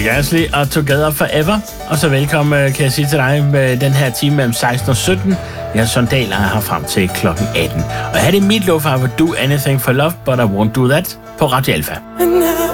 Rick Astley og Together Forever. Og så velkommen, kan jeg sige til dig, med den her time mellem 16 og 17. Jeg sondaler her frem til klokken 18. Og her er det Meat Loaf, I Would Do Anything for Love, But I Won't Do That på Radio Alpha.